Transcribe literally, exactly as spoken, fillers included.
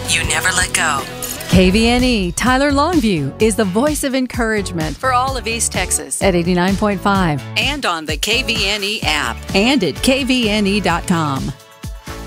you never let go. K V N E Tyler Longview is the voice of encouragement For all of East Texas. at eighty-nine point five And on the K V N E app. and at K V N E dot com.